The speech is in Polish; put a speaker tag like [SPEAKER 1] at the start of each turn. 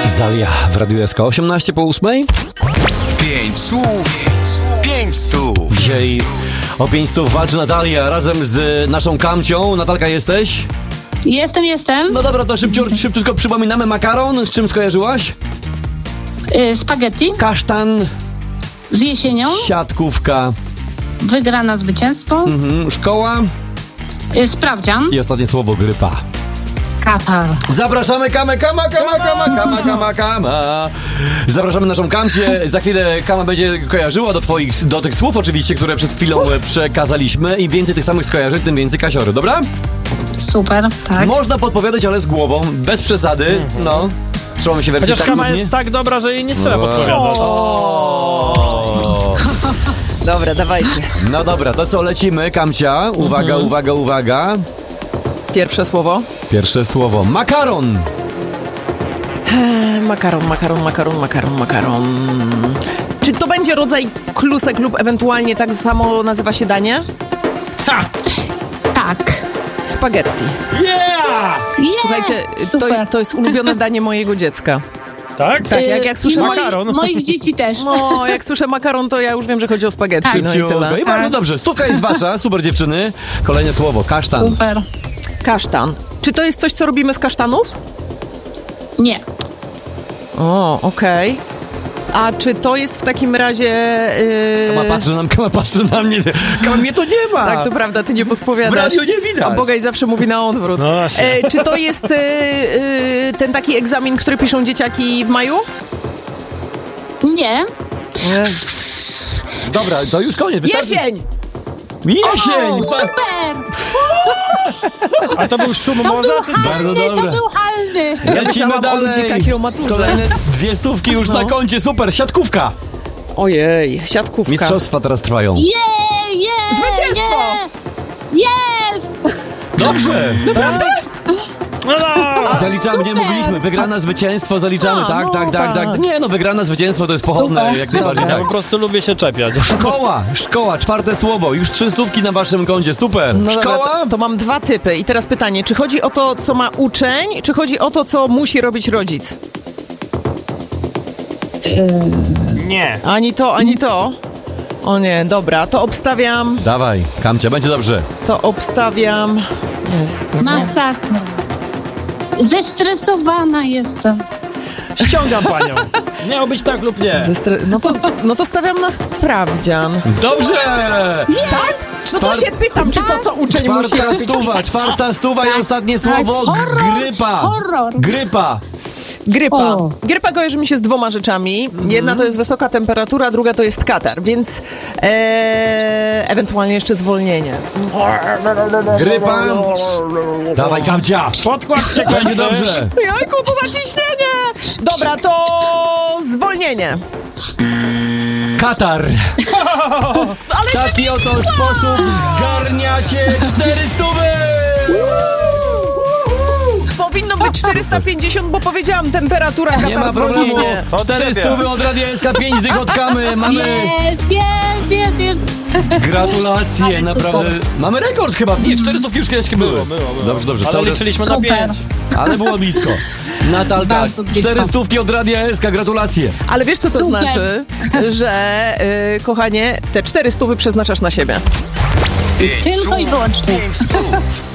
[SPEAKER 1] Zalia w Radiu SK 18:08.
[SPEAKER 2] 5 słów, 5 stów.
[SPEAKER 1] Dzisiaj o 5 stów walczy Natalia razem z naszą Kamcią. Natalka, jesteś?
[SPEAKER 3] Jestem.
[SPEAKER 1] No dobra, to szybciutko przypominamy. Makaron, z czym skojarzyłaś?
[SPEAKER 3] Spaghetti.
[SPEAKER 1] Kasztan.
[SPEAKER 3] Z jesienią.
[SPEAKER 1] Siatkówka.
[SPEAKER 3] Wygrana zwycięstwo.
[SPEAKER 1] Szkoła.
[SPEAKER 3] Sprawdzian.
[SPEAKER 1] I ostatnie słowo, grypa.
[SPEAKER 3] Katar.
[SPEAKER 1] Zapraszamy Kama. Zapraszamy naszą Kamcię. Za chwilę Kama będzie kojarzyła do tych słów oczywiście, które przed chwilą przekazaliśmy. Im więcej tych samych skojarzeń, tym więcej kasiory, dobra?
[SPEAKER 3] Super, tak.
[SPEAKER 1] Można podpowiadać, ale z głową, bez przesady. No. Trzymamy się wersji.
[SPEAKER 4] Chociaż Kama jest tak dobra, że jej nie trzeba podpowiadać.
[SPEAKER 5] Dobra, dawajcie.
[SPEAKER 1] No dobra, to co, lecimy, Kamcia. Uwaga.
[SPEAKER 5] Pierwsze słowo.
[SPEAKER 1] Pierwsze słowo. Makaron.
[SPEAKER 5] Makaron. Czy to będzie rodzaj klusek lub ewentualnie tak samo nazywa się danie?
[SPEAKER 3] Tak.
[SPEAKER 5] Spaghetti.
[SPEAKER 4] Yeah!
[SPEAKER 5] Słuchajcie, to jest ulubione danie mojego dziecka.
[SPEAKER 4] Tak?
[SPEAKER 5] Tak, jak słyszę
[SPEAKER 4] makaron.
[SPEAKER 3] Moich dzieci też.
[SPEAKER 5] No, jak słyszę makaron, to ja już wiem, że chodzi o spaghetti.
[SPEAKER 3] Tak.
[SPEAKER 5] No i tyle.
[SPEAKER 1] I bardzo dobrze. Stówka jest wasza. Super, dziewczyny. Kolejne słowo. Kasztan.
[SPEAKER 3] Super.
[SPEAKER 5] Kasztan. Czy to jest coś, co robimy z kasztanów?
[SPEAKER 3] Nie.
[SPEAKER 5] O, okej. A czy to jest w takim razie...
[SPEAKER 1] Kama patrzy na mnie. Kama, mnie to nie ma.
[SPEAKER 5] Tak, to prawda, ty nie
[SPEAKER 1] W
[SPEAKER 5] podpowiadasz.
[SPEAKER 1] radiu nie widać.
[SPEAKER 5] A Bogaj zawsze mówi na odwrót.
[SPEAKER 4] No właśnie.
[SPEAKER 5] Czy to jest ten taki egzamin, który piszą dzieciaki w maju?
[SPEAKER 3] Nie.
[SPEAKER 1] Dobra, to już koniec.
[SPEAKER 5] Jesień!
[SPEAKER 1] Jesień!
[SPEAKER 3] Super.
[SPEAKER 4] A to był szum morza, czy co?
[SPEAKER 1] Bardzo
[SPEAKER 3] To
[SPEAKER 1] dobre.
[SPEAKER 3] był halny.
[SPEAKER 1] Lecimy
[SPEAKER 5] myślałam o ludzikach
[SPEAKER 1] dalej.
[SPEAKER 5] i o maturze.
[SPEAKER 1] Kolejne 2 stówki już na koncie. Super. Siatkówka.
[SPEAKER 5] Ojej, siatkówka.
[SPEAKER 1] Mistrzostwa teraz trwają.
[SPEAKER 5] Zwycięstwo!
[SPEAKER 3] Jest!
[SPEAKER 1] Dobrze.
[SPEAKER 5] Naprawdę?
[SPEAKER 4] No,
[SPEAKER 1] Zaliczamy, nie mówiliśmy. Wygrana zwycięstwo, zaliczamy.
[SPEAKER 5] A,
[SPEAKER 1] Tak.
[SPEAKER 5] tak.
[SPEAKER 1] Nie no, wygrana zwycięstwo to jest pochodne.
[SPEAKER 3] Super.
[SPEAKER 1] Jak najbardziej
[SPEAKER 4] ja
[SPEAKER 1] tak.
[SPEAKER 4] po prostu lubię się czepiać.
[SPEAKER 1] Szkoła, 4 słowo. Już 3 stówki na waszym koncie. Super.
[SPEAKER 5] No
[SPEAKER 1] Szkoła?
[SPEAKER 5] dobra, to mam 2 typy. I teraz pytanie, czy chodzi o to, co ma uczeń, czy chodzi o to, co musi robić rodzic?
[SPEAKER 4] Nie.
[SPEAKER 5] Ani to, ani to. O nie, dobra, to obstawiam.
[SPEAKER 1] Dawaj, Kamcia, będzie dobrze.
[SPEAKER 5] Jest.
[SPEAKER 3] Masakra. Zestresowana jestem.
[SPEAKER 4] Ściągam panią. Miało być tak lub nie.
[SPEAKER 5] No to stawiam na sprawdzian.
[SPEAKER 1] Dobrze!
[SPEAKER 5] Tak? No to się pytam, czy to, co uczeń musi robić.
[SPEAKER 1] Czwarta stuwa i ostatnie słowo. Grypa.
[SPEAKER 3] Horror.
[SPEAKER 1] Grypa.
[SPEAKER 5] Grypa.
[SPEAKER 3] O.
[SPEAKER 5] Grypa kojarzy mi się z 2 rzeczami. Jedna to jest wysoka temperatura, druga to jest katar, więc ewentualnie jeszcze zwolnienie.
[SPEAKER 1] Grypa. Dawaj, Kamcia.
[SPEAKER 4] Podkład się
[SPEAKER 1] Będzie
[SPEAKER 4] kończy.
[SPEAKER 1] dobrze.
[SPEAKER 5] Jajku, to zaciśnienie! Dobra, to zwolnienie.
[SPEAKER 1] Katar. W taki oto sposób zgarniacie 400.
[SPEAKER 5] Powinno być 450, bo powiedziałam temperatura,
[SPEAKER 1] Nie ma
[SPEAKER 5] katar,
[SPEAKER 1] problemu.
[SPEAKER 5] zwolnienie.
[SPEAKER 1] 400 od Radia SK, 5 dych od Kamy. Mamy
[SPEAKER 3] Jest.
[SPEAKER 1] gratulacje,
[SPEAKER 3] Ale
[SPEAKER 1] naprawdę.
[SPEAKER 3] super.
[SPEAKER 1] Mamy rekord chyba. Nie, 400 już kiedyś były.
[SPEAKER 4] Było.
[SPEAKER 1] Dobrze.
[SPEAKER 4] Ale
[SPEAKER 1] cały czas-
[SPEAKER 4] liczyliśmy na
[SPEAKER 3] Super.
[SPEAKER 4] 5.
[SPEAKER 1] Ale było blisko. Natalka,
[SPEAKER 3] Bardzo blisko.
[SPEAKER 1] 400 od Radia SK, gratulacje.
[SPEAKER 5] Ale wiesz, co to
[SPEAKER 3] Super.
[SPEAKER 5] znaczy? Że, kochanie, te 400 przeznaczasz na siebie.
[SPEAKER 3] Tylko i wyłącznie.
[SPEAKER 2] 5 stów.